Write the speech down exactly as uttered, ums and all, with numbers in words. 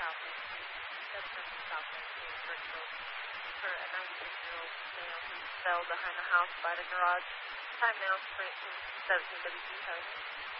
Southwest Street, seven hundred Southwest Street, Birchville, for a ninety-six-year-old male who fell behind a house by the garage. Time now, Sprint, seventeen W G, how